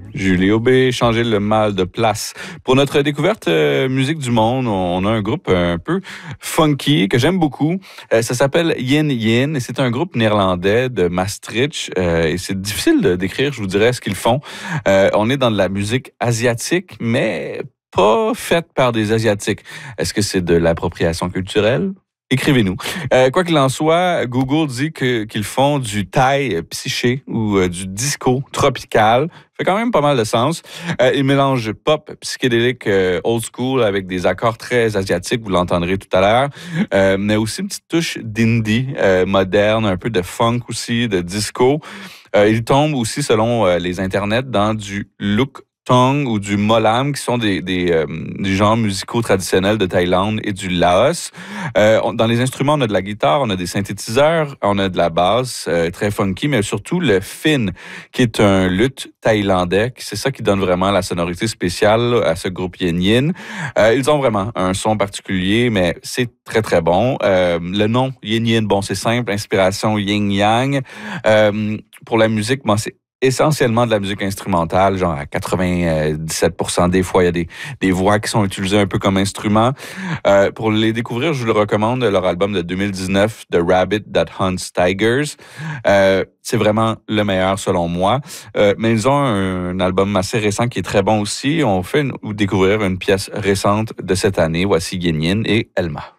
Julie Aubé, changer le mal de place. Pour notre découverte musique du monde, on a un groupe un peu funky que j'aime beaucoup. Ça s'appelle Yin Yin et c'est un groupe néerlandais de Maastricht. Et c'est difficile de décrire, je vous dirais, ce qu'ils font. On est dans de la musique asiatique, mais pas faite par des Asiatiques. Est-ce que c'est de l'appropriation culturelle? Écrivez-nous. Quoi qu'il en soit, Google dit qu'ils font du Thai psyché ou du disco tropical. Fait quand même pas mal de sens. Ils mélangent pop psychédélique old school avec des accords très asiatiques, vous l'entendrez tout à l'heure, mais aussi une petite touche d'indie moderne, un peu de funk aussi, de disco. Ils tombent aussi, selon les internets, dans du look Tong ou du Molam, qui sont des genres musicaux traditionnels de Thaïlande et du Laos. Dans les instruments, on a de la guitare, on a des synthétiseurs, on a de la basse très funky, mais surtout le fin, qui est un luth thaïlandais. C'est ça qui donne vraiment la sonorité spéciale à ce groupe Yin Yin. Ils ont vraiment un son particulier, mais c'est très, très bon. Le nom, Yin Yin, bon, c'est simple, inspiration yin-yang. Pour la musique, bon, c'est essentiellement de la musique instrumentale, genre à 97%. Des fois, il y a des voix qui sont utilisées un peu comme instruments. Pour les découvrir, je vous le recommande, leur album de 2019, The Rabbit That Hunts Tigers. C'est vraiment le meilleur selon moi. Mais ils ont un album assez récent qui est très bon aussi. On fait découvrir une pièce récente de cette année. Voici Yin Yin et Elma.